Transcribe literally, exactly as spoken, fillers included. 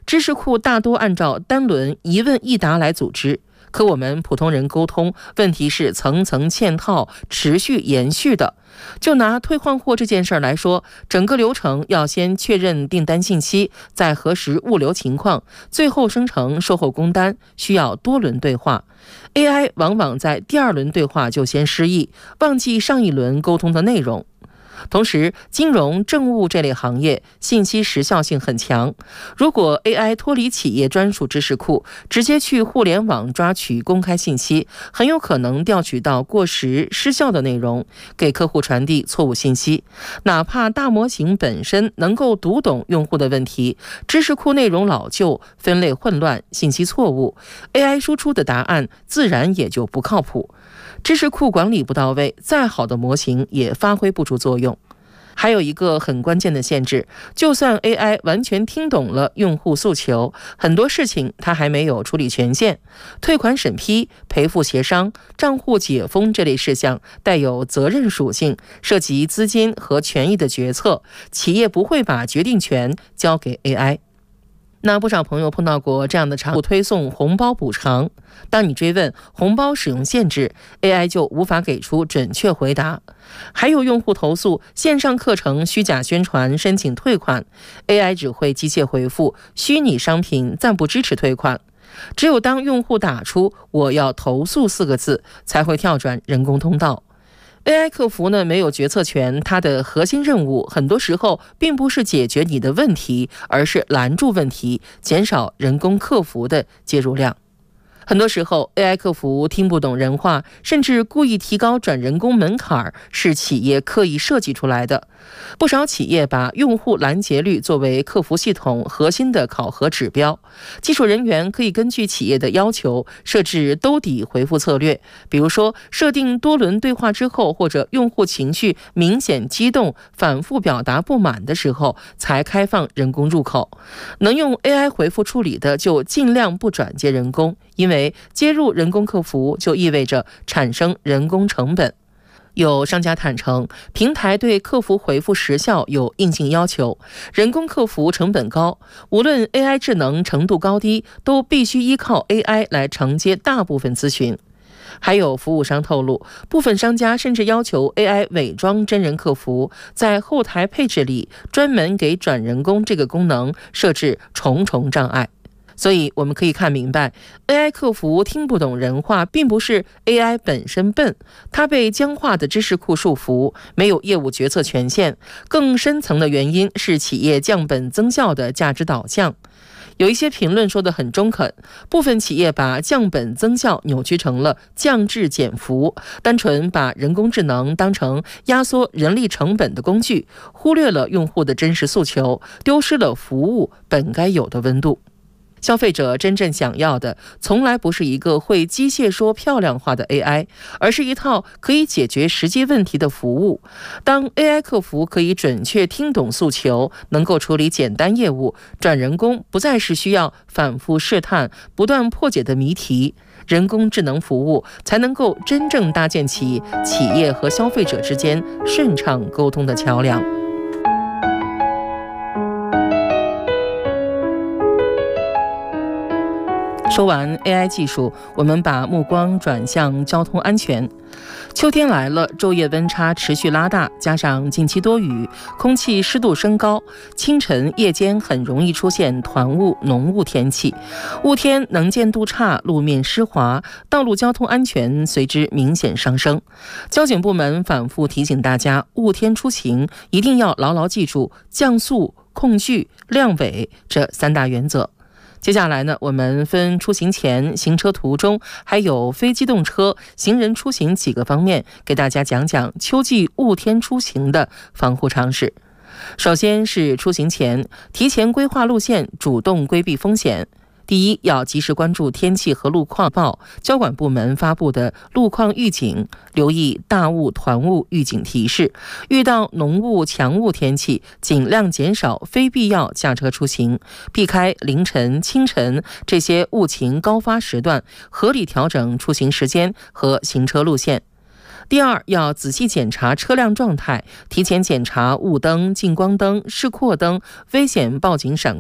知识库大多按照单轮一问一答来组织，可我们普通人沟通，问题是层层嵌套、持续延续的。就拿退换货这件事儿来说，整个流程要先确认订单信息，再核实物流情况，最后生成售后工单，需要多轮对话。A I 往往在第二轮对话就先失忆，忘记上一轮沟通的内容。同时，金融、政务这类行业信息时效性很强，如果 A I 脱离企业专属知识库，直接去互联网抓取公开信息，很有可能调取到过时、失效的内容，给客户传递错误信息。哪怕大模型本身能够读懂用户的问题，知识库内容老旧、分类混乱、信息错误， A I 输出的答案自然也就不靠谱。知识库管理不到位，再好的模型也发挥不出作用。还有一个很关键的限制，就算 A I 完全听懂了用户诉求，很多事情它还没有处理权限。退款审批、赔付协商、账户解封这类事项带有责任属性，涉及资金和权益的决策，企业不会把决定权交给 A I。那不少朋友碰到过这样的场景，推送红包补偿，当你追问红包使用限制， A I 就无法给出准确回答。还有用户投诉线上课程虚假宣传申请退款， A I 只会机械回复虚拟商品暂不支持退款。只有当用户打出我要投诉四个字，才会跳转人工通道。A I 客服呢没有决策权，它的核心任务很多时候并不是解决你的问题，而是拦住问题，减少人工客服的介入量。很多时候 A I 客服听不懂人话，甚至故意提高转人工门槛，是企业刻意设计出来的。不少企业把用户拦截率作为客服系统核心的考核指标，技术人员可以根据企业的要求设置兜底回复策略，比如说设定多轮对话之后，或者用户情绪明显激动、反复表达不满的时候才开放人工入口。能用 A I 回复处理的就尽量不转接人工，因为接入人工客服就意味着产生人工成本。有商家坦诚，平台对客服回复时效有硬性要求，人工客服成本高，无论 A I 智能程度高低，都必须依靠 A I 来承接大部分咨询。还有服务商透露，部分商家甚至要求 A I 伪装真人客服，在后台配置里专门给转人工这个功能设置重重障碍。所以我们可以看明白， A I 客服听不懂人话，并不是 A I 本身笨，它被僵化的知识库束缚，没有业务决策权限。更深层的原因是企业降本增效的价值导向。有一些评论说得很中肯，部分企业把降本增效扭曲成了降质减服，单纯把人工智能当成压缩人力成本的工具，忽略了用户的真实诉求，丢失了服务本该有的温度。消费者真正想要的从来不是一个会机械说漂亮话的 A I， 而是一套可以解决实际问题的服务。当 A I 客服可以准确听懂诉求，能够处理简单业务，转人工不再是需要反复试探、不断破解的谜题，人工智能服务才能够真正搭建起企业和消费者之间顺畅沟通的桥梁。说完 A I 技术，我们把目光转向交通安全。秋天来了，昼夜温差持续拉大，加上近期多雨，空气湿度升高，清晨夜间很容易出现团雾、浓雾天气。雾天能见度差，路面湿滑，道路交通安全随之明显上升。交警部门反复提醒大家，雾天出行一定要牢牢记住降速、控距、亮尾这三大原则。接下来呢，我们分出行前、行车途中，还有非机动车、行人出行几个方面，给大家讲讲秋季雾天出行的防护常识。首先是出行前，提前规划路线，主动规避风险。第一，要及时关注天气和路况报，交管部门发布的路况预警，留意大雾、团雾预警提示。遇到浓雾、强雾天气，尽量减少非必要驾车出行，避开凌晨、清晨这些雾情高发时段，合理调整出行时间和行车路线。第二，要仔细检查车辆状态，提前检查雾灯、近光灯、示廓灯、危险报警闪